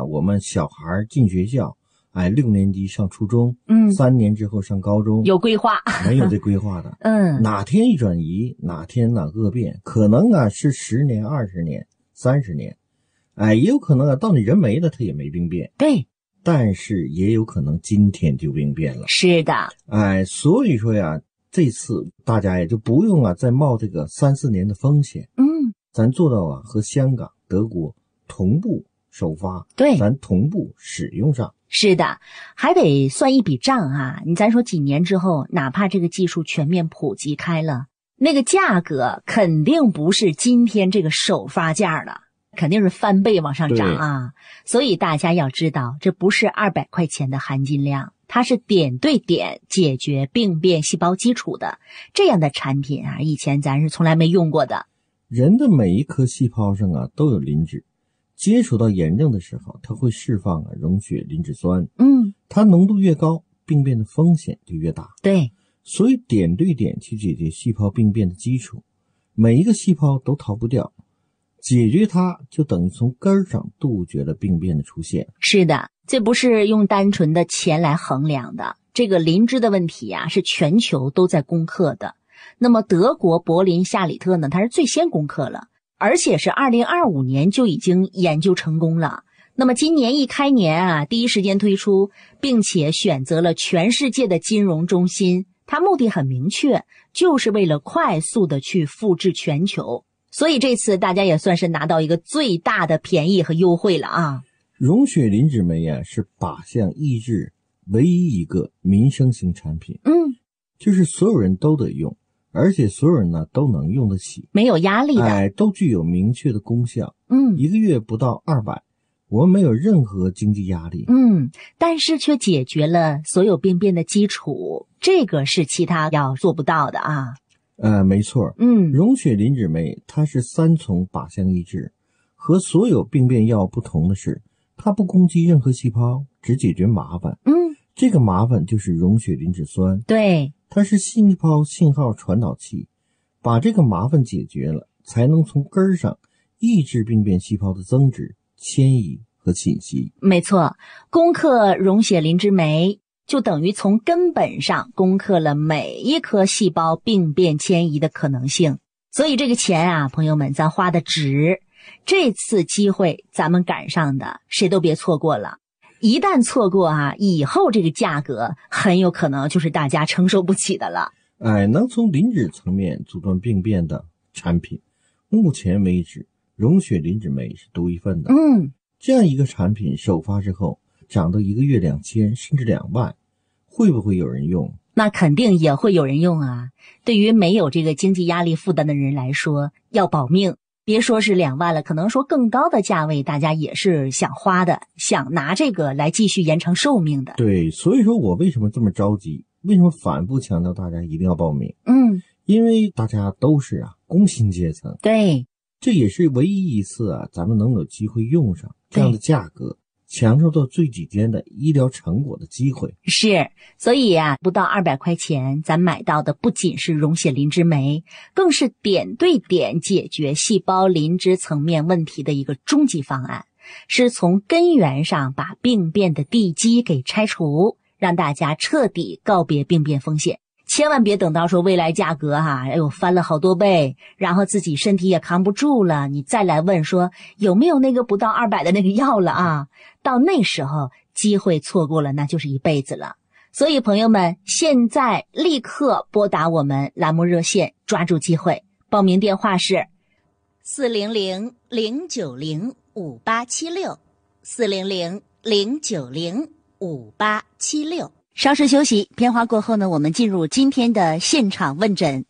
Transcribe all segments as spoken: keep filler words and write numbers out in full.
我们小孩进学校，哎，六年级上初中， 嗯， 三年之后上高中， 有规划， 没有这规划的， 嗯， 哪天一转移，哪天哪恶变，可能啊是十年、二十年、三十年，哎，也有可能啊到你人没了，它也没病变， 对， 但是也有可能今天就病变了， 是的， 哎，所以说呀，这次大家也就不用啊再冒这个三四年的风险， 嗯， 咱做到啊和香港、德国同步首发， 对， 咱同步使用上。 是的，还得算一笔账啊！你咱说几年之后，哪怕这个技术全面普及开了，那个价格肯定不是今天这个首发价了，肯定是翻倍往上涨啊！所以大家要知道，这不是二百块钱的含金量，它是点对点解决病变细胞基础的这样的产品啊，以前咱是从来没用过的。 人的每一颗细胞上啊都有磷脂。接触到炎症的时候，它会释放啊溶血磷脂酸， 嗯， 它浓度越高，病变的风险就越大。 对， 所以点对点去解决细胞病变的基础，每一个细胞都逃不掉，解决它就等于从根儿上杜绝了病变的出现。 是的，这不是用单纯的钱来衡量的，这个磷脂的问题啊，是全球都在攻克的。那么德国柏林夏里特呢，它是最先攻克了。而且是二零二五年就已经研究成功了。那么今年一开年啊，第一时间推出，并且选择了全世界的金融中心，它目的很明确，就是为了快速的去复制全球。所以这次大家也算是拿到一个最大的便宜和优惠了啊。 溶血磷脂酶啊，是靶向抑制唯一一个民生型产品， 嗯， 就是所有人都得用。而且所有人呢都能用得起， 没有压力的， 哎，都具有明确的功效。 嗯， 一个月不到二百，我们没有任何经济压力。 嗯，但是却解决了所有病变的基础，这个是其他药做不到的啊。 呃，没错， 嗯， 溶血磷脂酶它是三重靶向抑制，和所有病变药不同的是，它不攻击任何细胞，只解决麻烦。 嗯， 这个麻烦就是溶血磷脂酸。 对。 它是细胞信号传导器，把这个麻烦解决了，才能从根儿上抑制病变细胞的增殖、迁移和侵袭。 没错，攻克溶血磷脂酶，就等于从根本上攻克了每一颗细胞病变迁移的可能性。所以这个钱啊，朋友们，咱花的值。这次机会咱们赶上的，谁都别错过了。一旦错过啊，以后这个价格很有可能就是大家承受不起的了。 哎，能从磷脂层面阻断病变的产品，目前为止，溶血磷脂酶是独一份的。 嗯， 这样一个产品首发之后，涨到一个月两千甚至两万，会不会有人用？ 那肯定也会有人用啊。对于没有这个经济压力负担的人来说，要保命。别说是两万了，可能说更高的价位，大家也是想花的，想拿这个来继续延长寿命的。 对，所以说我为什么这么着急？为什么反复强调大家一定要报名？ 嗯， 因为大家都是啊工薪阶层， 对， 这也是唯一一次啊咱们能有机会用上这样的价格，享受到最顶尖的医疗成果的机会。 是，所以啊，不到二百块钱，咱买到的不仅是溶血磷脂酶，更是点对点解决细胞磷脂层面问题的一个终极方案，是从根源上把病变的地基给拆除，让大家彻底告别病变风险。千万别等到说未来价格哈、啊，哎呦翻了好多倍，然后自己身体也扛不住了，你再来问说有没有那个不到二百的那个药了啊？到那时候机会错过了，那就是一辈子了。所以朋友们，现在立刻拨打我们栏目热线，抓住机会。报名电话是四零零零九零五八七六，四零零零九零五八七六。稍事休息，片花过后呢，我们进入今天的现场问诊。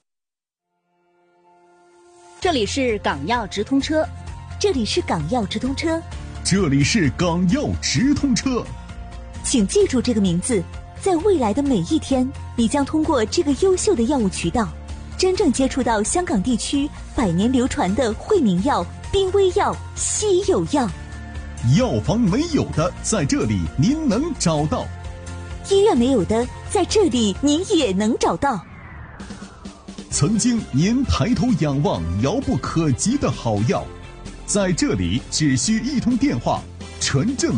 这里是港药直通车， 这里是港药直通车， 这里是港药直通车。 请记住这个名字，在未来的每一天，你将通过这个优秀的药物渠道，真正接触到香港地区百年流传的惠民药、濒危药、稀有药。 药房没有的，在这里您能找到； 医院没有的，在这里您也能找到。 曾经您抬头仰望遥不可及的好药，在这里只需一通电话，纯正